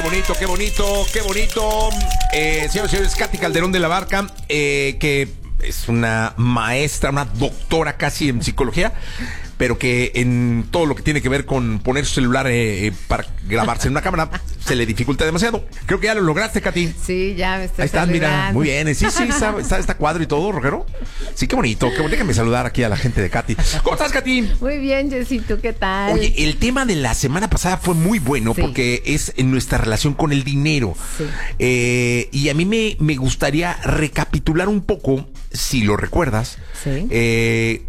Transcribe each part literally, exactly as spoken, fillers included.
bonito, qué bonito, qué bonito. Eh, señores y señores, Katy Calderón de la Barca, eh, que es una maestra, una doctora casi en psicología, pero que en todo lo que tiene que ver con poner su celular eh, para grabarse en una cámara se le dificulta demasiado. Creo que ya lo lograste, Katy. Sí, ya me estoy Ahí estás, saludando. mira, muy bien. Sí, sí, está, está, está cuadro y todo, Rogero. Sí, qué bonito, qué bonito. Déjame saludar aquí a la gente de Katy. ¿Cómo estás, Katy? Muy bien, Jessy, ¿tú qué tal? Oye, el tema de la semana pasada fue muy bueno, sí, porque es en nuestra relación con el dinero. Sí. Eh, y a mí me, me gustaría recapitular un poco, si lo recuerdas, Sí. eh,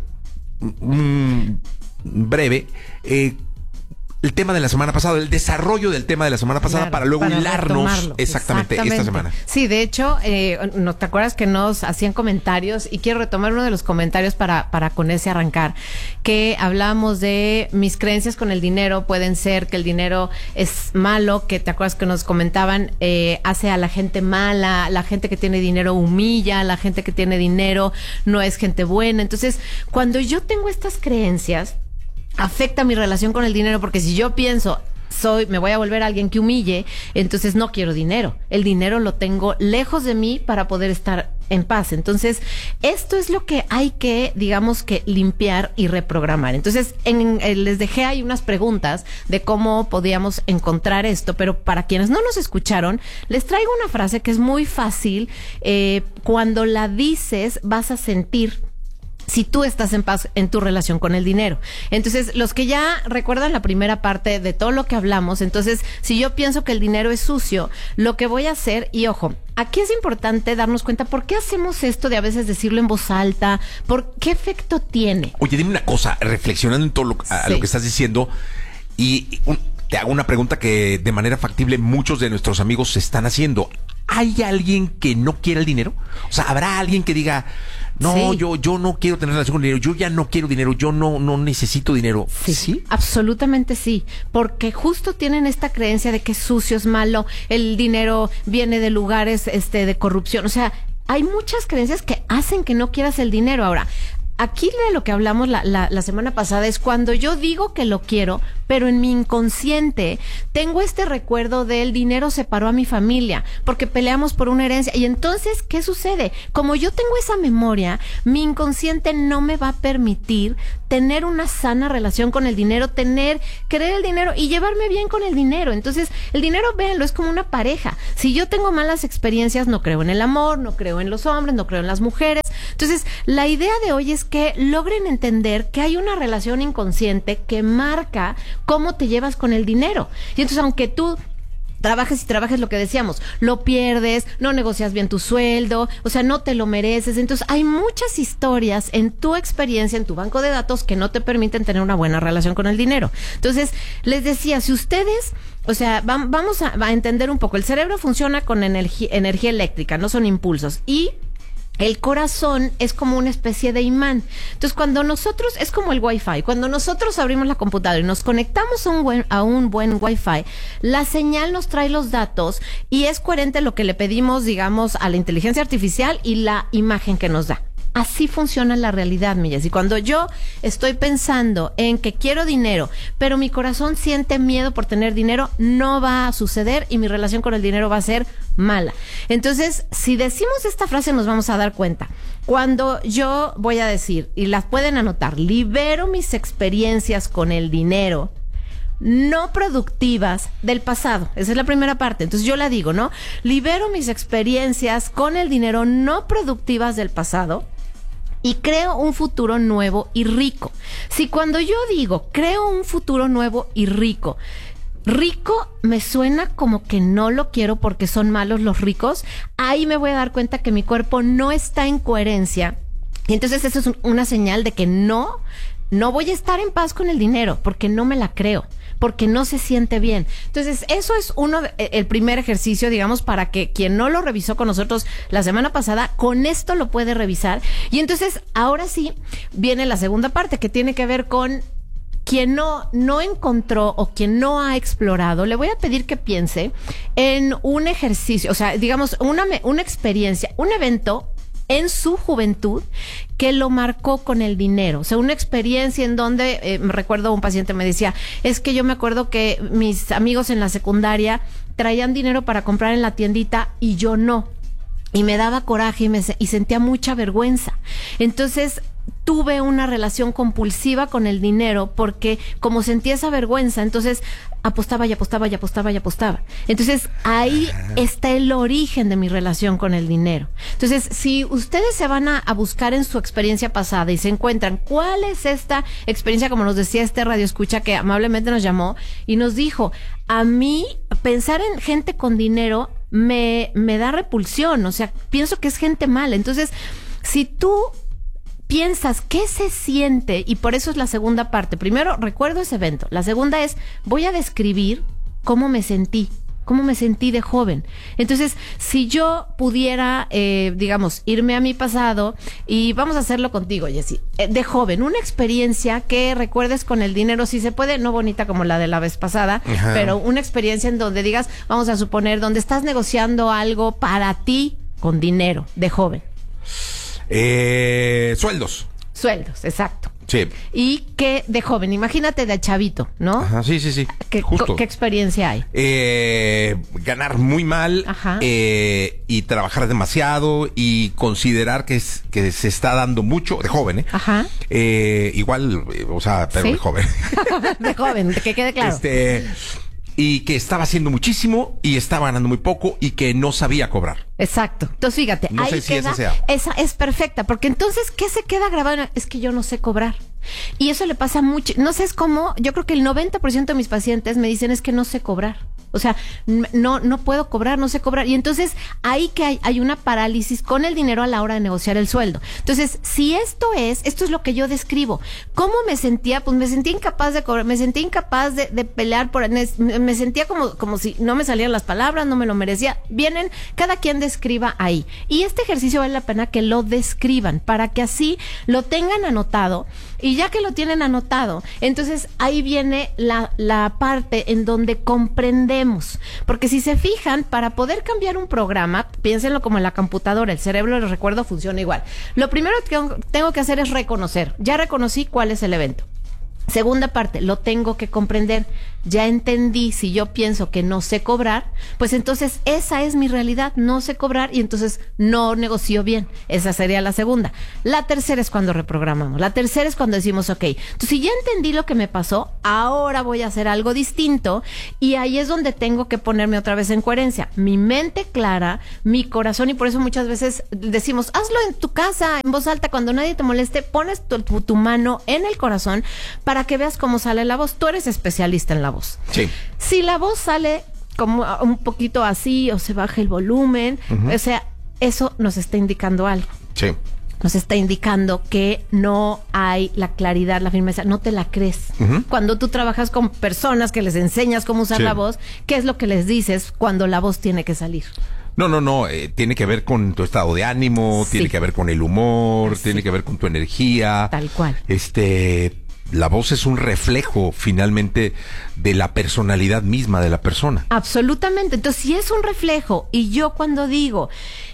mm, breve, eh, el tema de la semana pasada, el desarrollo del tema de la semana pasada, Claro, para luego para hilarnos retomarlo. exactamente, Exactamente esta semana. Sí, de hecho, eh, ¿no te acuerdas que nos hacían comentarios? Y quiero retomar uno de los comentarios para, para con ese arrancar, que hablamos de mis creencias con el dinero. Pueden ser que el dinero es malo, que te acuerdas que nos comentaban, eh, hace a la gente mala, la gente que tiene dinero humilla, la gente que tiene dinero no es gente buena. Entonces, cuando yo tengo estas creencias, afecta mi relación con el dinero, porque si yo pienso, soy, me voy a volver alguien que humille, entonces no quiero dinero. El dinero lo tengo lejos de mí para poder estar en paz. Entonces, esto es lo que hay que, digamos que limpiar y reprogramar. Entonces, en, en, les dejé ahí unas preguntas de cómo podíamos encontrar esto, pero para quienes no nos escucharon, les traigo una frase que es muy fácil. Eh, cuando la dices, vas a sentir si tú estás en paz en tu relación con el dinero. Entonces, los que ya recuerdan la primera parte de todo lo que hablamos, entonces, si yo pienso que el dinero es sucio, lo que voy a hacer, y ojo, aquí es importante darnos cuenta por qué hacemos esto de a veces decirlo en voz alta, por qué efecto tiene. Oye, dime una cosa, reflexionando en todo lo, a, Sí. lo que estás diciendo, y un, te hago una pregunta que de manera factible muchos de nuestros amigos se están haciendo. ¿Hay alguien que no quiera el dinero? O sea, ¿habrá alguien que diga, no, Sí. yo, yo no quiero tener relación con el dinero, yo ya no quiero dinero, yo no, no necesito dinero? Sí, ¿Sí? Absolutamente sí, porque justo tienen esta creencia de que es sucio, es malo, el dinero viene de lugares este, de corrupción. O sea, hay muchas creencias que hacen que no quieras el dinero. Ahora, aquí de lo que hablamos la, la, la semana pasada es cuando yo digo que lo quiero, pero en mi inconsciente tengo este recuerdo del dinero separó a mi familia porque peleamos por una herencia. Y entonces, ¿qué sucede? Como yo tengo esa memoria, mi inconsciente no me va a permitir tener una sana relación con el dinero, tener, querer el dinero y llevarme bien con el dinero. Entonces, el dinero, véanlo, es como una pareja. Si yo tengo malas experiencias, no creo en el amor, no creo en los hombres, no creo en las mujeres. Entonces, la idea de hoy es que logren entender que hay una relación inconsciente que marca cómo te llevas con el dinero. Y entonces, aunque tú trabajes y trabajes, lo que decíamos, lo pierdes, no negocias bien tu sueldo, o sea, no te lo mereces. Entonces, hay muchas historias en tu experiencia, en tu banco de datos, que no te permiten tener una buena relación con el dinero. Entonces, les decía, si ustedes, o sea, va, vamos a, a entender un poco, el cerebro funciona con energía, energía eléctrica, no son impulsos, y el corazón es como una especie de imán. Entonces, cuando nosotros, es como el Wi-Fi, cuando nosotros abrimos la computadora y nos conectamos a un buen, a un buen Wi-Fi, la señal nos trae los datos y es coherente lo que le pedimos, digamos, a la inteligencia artificial y la imagen que nos da. Así funciona la realidad, Millas. Y cuando yo estoy pensando en que quiero dinero, pero mi corazón siente miedo por tener dinero, no va a suceder y mi relación con el dinero va a ser mala. Entonces, si decimos esta frase, nos vamos a dar cuenta. Cuando yo voy a decir, y las pueden anotar, libero mis experiencias con el dinero no productivas del pasado. Esa es la primera parte. Entonces yo la digo, ¿no? Libero mis experiencias con el dinero no productivas del pasado y creo un futuro nuevo y rico. Si cuando yo digo creo un futuro nuevo y rico, rico me suena como que no lo quiero porque son malos los ricos, ahí me voy a dar cuenta que mi cuerpo no está en coherencia. Y entonces eso es un, una señal de que no, no voy a estar en paz con el dinero porque no me la creo, porque no se siente bien. Entonces, eso es uno, el primer ejercicio, digamos, para que quien no lo revisó con nosotros la semana pasada, con esto lo puede revisar. Y entonces, ahora sí, viene la segunda parte, que tiene que ver con quien no, no encontró o quien no ha explorado. Le voy a pedir que piense en un ejercicio, o sea, digamos, una, una experiencia, un evento en su juventud que lo marcó con el dinero. O sea, una experiencia en donde, eh, me recuerdo un paciente me decía, es que yo me acuerdo que mis amigos en la secundaria traían dinero para comprar en la tiendita y yo no. Y me daba coraje y, me, y sentía mucha vergüenza. Entonces, tuve una relación compulsiva con el dinero porque como sentía esa vergüenza, entonces apostaba y apostaba y apostaba y apostaba. Entonces ahí está el origen de mi relación con el dinero. Entonces, si ustedes se van a, a buscar en su experiencia pasada y se encuentran cuál es esta experiencia, como nos decía este radioescucha que amablemente nos llamó y nos dijo, a mí pensar en gente con dinero me, me da repulsión, o sea, pienso que es gente mala. Entonces, si tú piensas qué se siente, y por eso es la segunda parte. Primero, recuerdo ese evento. La segunda es, voy a describir cómo me sentí, cómo me sentí de joven. Entonces, si yo pudiera, eh, digamos, irme a mi pasado, y vamos a hacerlo contigo, Jessy, eh, de joven, una experiencia que recuerdes con el dinero, si se puede, no bonita como la de la vez pasada, ajá, pero una experiencia en donde digas, vamos a suponer, donde estás negociando algo para ti con dinero, de joven. Eh, sueldos. Sueldos, exacto. Sí. Y que de joven, imagínate de chavito, ¿no? Ajá, sí, sí, sí. ¿Qué, Justo. ¿Qué experiencia hay? Eh, ganar muy mal, ajá, eh, y trabajar demasiado y considerar que, es, que se está dando mucho, de joven, ¿eh? Ajá. Eh, igual, o sea, pero ¿sí? de joven. De joven, que quede claro. Este... Y que estaba haciendo muchísimo y estaba ganando muy poco y que no sabía cobrar. Exacto. Entonces, fíjate, no ahí sé si queda, esa sea. Esa es perfecta, porque entonces, ¿qué se queda grabado? Es que yo no sé cobrar. Y eso le pasa mucho. No sé, es como, yo creo que el noventa por ciento de mis pacientes me dicen es que no sé cobrar. O sea, no, no puedo cobrar, no sé cobrar. Y entonces, ahí que hay, hay una parálisis con el dinero a la hora de negociar el sueldo. Entonces, si esto es, esto es lo que yo describo. ¿Cómo me sentía? Pues me sentía incapaz de cobrar, me sentía incapaz de, de pelear por, me sentía como, como si no me salían las palabras, no me lo merecía. Vienen, cada quien describa ahí. Y este ejercicio vale la pena que lo describan para que así lo tengan anotado. Y ya que lo tienen anotado, entonces ahí viene la, la parte en donde comprendemos. Porque si se fijan, para poder cambiar un programa, piénsenlo como en la computadora, el cerebro, les recuerdo, funciona igual. Lo primero que tengo que hacer es reconocer. Ya reconocí cuál es el evento. Segunda parte, lo tengo que comprender. Ya entendí, si yo pienso que no sé cobrar, pues entonces esa es mi realidad, no sé cobrar y entonces no negocio bien. Esa sería la segunda. La tercera es cuando reprogramamos. La tercera es cuando decimos, ok, entonces si ya entendí lo que me pasó, ahora voy a hacer algo distinto y ahí es donde tengo que ponerme otra vez en coherencia. Mi mente clara, mi corazón, y por eso muchas veces decimos, hazlo en tu casa, en voz alta, cuando nadie te moleste, pones tu, tu, tu mano en el corazón para que veas cómo sale la voz. Tú eres especialista en la voz. Sí. Si la voz sale como un poquito así o se baja el volumen, uh-huh, o sea, eso nos está indicando algo. Sí. Nos está indicando que no hay la claridad, la firmeza, no te la crees. Uh-huh. Cuando tú trabajas con personas que les enseñas cómo usar, sí, la voz, ¿qué es lo que les dices cuando la voz tiene que salir? No, no, no, eh, tiene que ver con tu estado de ánimo, sí, tiene que ver con el humor, sí, tiene que ver con tu energía. Tal cual. Este... La voz es un reflejo, finalmente, de la personalidad misma de la persona. Absolutamente. Entonces, si es un reflejo, y yo cuando digo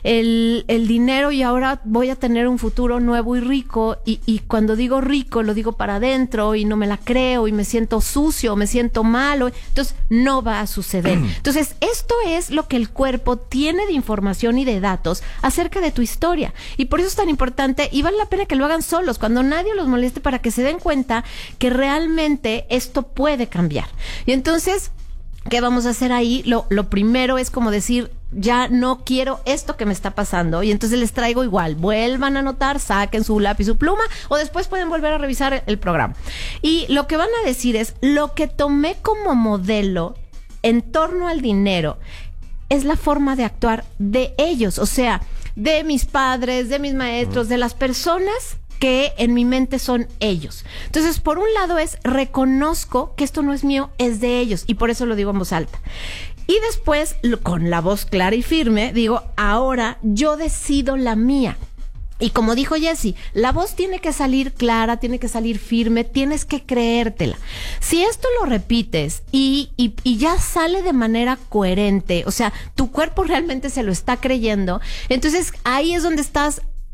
el, el dinero y ahora voy a tener un futuro nuevo y rico, y, y cuando digo rico, lo digo para adentro y no me la creo y me siento sucio, me siento malo, entonces no va a suceder. Entonces, esto es lo que el cuerpo tiene de información y de datos acerca de tu historia. Y por eso es tan importante, y vale la pena que lo hagan solos, cuando nadie los moleste, para que se den cuenta que realmente esto puede cambiar. Y entonces, ¿qué vamos a hacer ahí? Lo, lo primero es como decir, ya no quiero esto que me está pasando, y entonces les traigo igual, vuelvan a anotar, saquen su lápiz, su pluma, o después pueden volver a revisar el, el programa. Y lo que van a decir es, lo que tomé como modelo en torno al dinero es la forma de actuar de ellos, o sea, de mis padres, de mis maestros, de las personas que en mi mente son ellos. Entonces, por un lado es, reconozco que esto no es mío, es de ellos, y por eso lo digo en voz alta. Y después, con la voz clara y firme, digo, ahora yo decido la mía. Y como dijo Jessy, la voz tiene que salir clara, tiene que salir firme, tienes que creértela. Si esto lo repites y, y, y ya sale de manera coherente, o sea, tu cuerpo realmente se lo está creyendo, entonces ahí es donde estás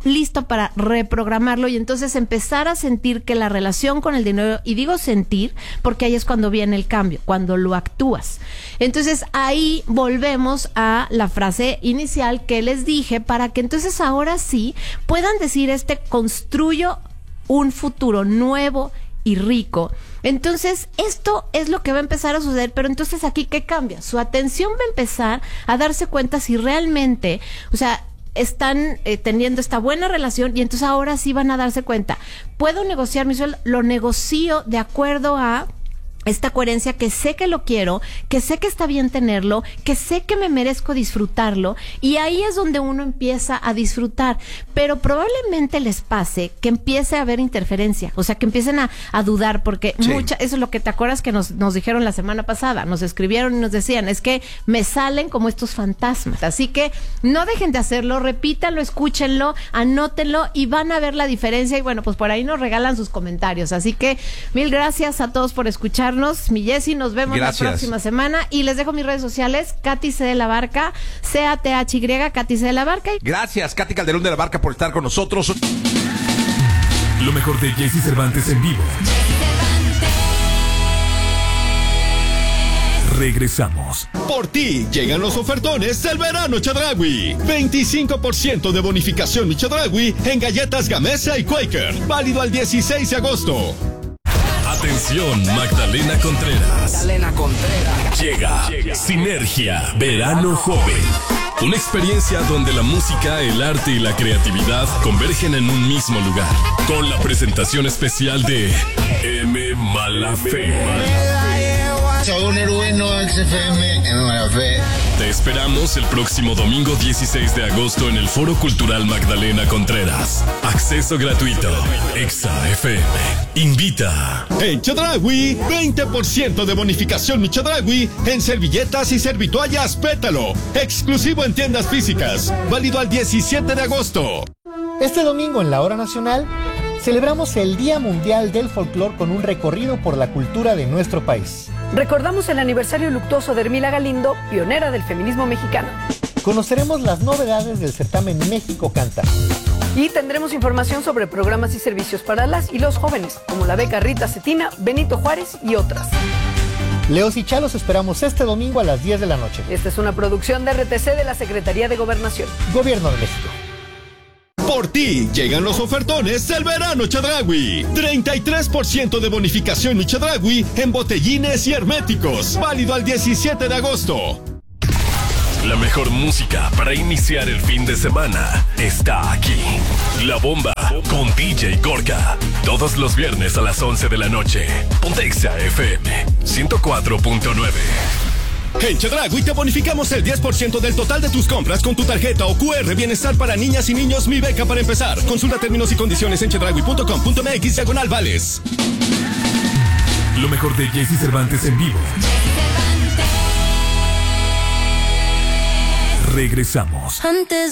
listo para reprogramarlo y entonces empezar a sentir que la relación con el dinero, y digo sentir porque ahí es cuando viene el cambio, cuando lo actúas. Entonces ahí volvemos a la frase inicial que les dije, para que entonces ahora sí puedan decir este construyo un futuro nuevo y rico. Entonces esto es lo que va a empezar a suceder, pero entonces aquí ¿qué cambia? Su atención va a empezar a darse cuenta si realmente, o sea, están eh, teniendo esta buena relación, y entonces ahora sí van a darse cuenta, puedo negociar mi sueldo, lo negocio de acuerdo a esta coherencia, que sé que lo quiero, que sé que está bien tenerlo, que sé que me merezco disfrutarlo, y ahí es donde uno empieza a disfrutar. Pero probablemente les pase que empiece a haber interferencia, o sea, que empiecen a, a dudar, porque sí. mucha, eso es lo que te acuerdas que nos, nos dijeron la semana pasada, nos escribieron y nos decían, es que me salen como estos fantasmas, así que no dejen de hacerlo, repítanlo, escúchenlo, anótenlo y van a ver la diferencia, y bueno, pues por ahí nos regalan sus comentarios, así que mil gracias a todos por escuchar. Mi Jessy, nos vemos Gracias. la próxima semana y les dejo mis redes sociales, Katy C de la Barca, C A T H Y, Katy C de la Barca. Gracias, Katy Calderón de la Barca, por estar con nosotros. Lo mejor de Jessy Cervantes en vivo. Regresamos. Por ti llegan los ofertones del verano Chedraui. veinticinco por ciento de bonificación mi Chedraui en galletas Gamesa y Quaker. Válido al dieciséis de agosto. Atención, Magdalena Contreras. Magdalena Contreras. Llega, Llega. Sinergia Verano Joven. Una experiencia donde la música, el arte y la creatividad convergen en un mismo lugar. Con la presentación especial de M. Malafe. Un heroíno X F M, M. Malafe. Te esperamos el próximo domingo dieciséis de agosto en el Foro Cultural Magdalena Contreras. Acceso gratuito. Exa F M. Invita. En Chedraui, veinte por ciento de bonificación mi Chedraui en servilletas y servitoallas Pétalo. Exclusivo en tiendas físicas. Válido al diecisiete de agosto. Este domingo en la Hora Nacional celebramos el Día Mundial del Folclor con un recorrido por la cultura de nuestro país. Recordamos el aniversario luctuoso de Hermila Galindo, pionera del feminismo mexicano. Conoceremos las novedades del certamen México Canta. Y tendremos información sobre programas y servicios para las y los jóvenes, como la beca Rita Cetina, Benito Juárez y otras. Leos y Chalos esperamos este domingo a las diez de la noche. Esta es una producción de R T C de la Secretaría de Gobernación. Gobierno de México. Por ti llegan los ofertones del verano Chedraui. treinta y tres por ciento de bonificación y Chedraui en botellines y herméticos. Válido al diecisiete de agosto. La mejor música para iniciar el fin de semana está aquí. La Bomba con D J Gorka. Todos los viernes a las once de la noche. Ponte Exa F M ciento cuatro punto nueve. En Chedraui te bonificamos el diez por ciento del total de tus compras con tu tarjeta o Q R Bienestar para niñas y niños Mi Beca para empezar. Consulta términos y condiciones en chedraui punto com punto m x diagonal vales. Lo mejor de Jessy Cervantes en vivo. Regresamos. Antes